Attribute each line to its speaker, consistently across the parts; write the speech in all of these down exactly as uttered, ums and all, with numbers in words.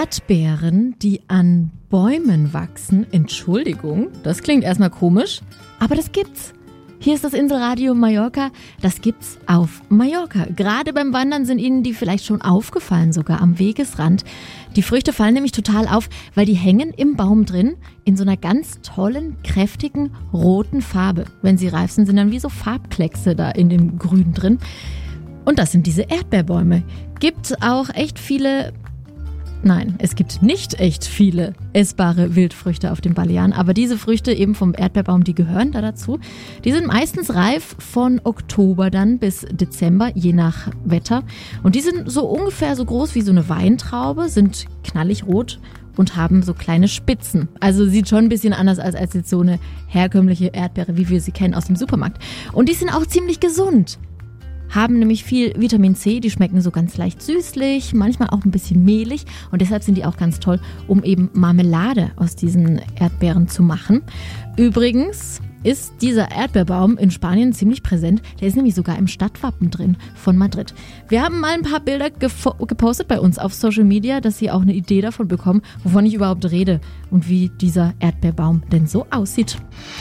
Speaker 1: Erdbeeren, die an Bäumen wachsen. Entschuldigung, das klingt erstmal komisch, aber das gibt's. Hier ist das Inselradio Mallorca, das gibt's auf Mallorca. Gerade beim Wandern sind Ihnen die vielleicht schon aufgefallen, sogar am Wegesrand. Die Früchte fallen nämlich total auf, weil die hängen im Baum drin in so einer ganz tollen, kräftigen, roten Farbe. Wenn sie reif sind, sind dann wie so Farbkleckse da in dem Grün drin. Und das sind diese Erdbeerbäume. Gibt auch echt viele... Nein, es gibt nicht echt viele essbare Wildfrüchte auf den Balearen, aber diese Früchte eben vom Erdbeerbaum, die gehören da dazu. Die sind meistens reif von Oktober dann bis Dezember, je nach Wetter. Und die sind so ungefähr so groß wie so eine Weintraube, sind knallig rot und haben so kleine Spitzen. Also sieht schon ein bisschen anders aus als jetzt so eine herkömmliche Erdbeere, wie wir sie kennen aus dem Supermarkt. Und die sind auch ziemlich gesund. Haben nämlich viel Vitamin C, die schmecken so ganz leicht süßlich, manchmal auch ein bisschen mehlig und deshalb sind die auch ganz toll, um eben Marmelade aus diesen Erdbeeren zu machen. Übrigens ist dieser Erdbeerbaum in Spanien ziemlich präsent, der ist nämlich sogar im Stadtwappen drin von Madrid. Wir haben mal ein paar Bilder gefo- gepostet bei uns auf Social Media, dass Sie auch eine Idee davon bekommen, wovon ich überhaupt rede und wie dieser Erdbeerbaum denn so aussieht.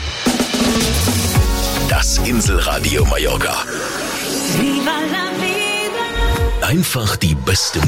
Speaker 2: Das Inselradio Mallorca. Einfach die beste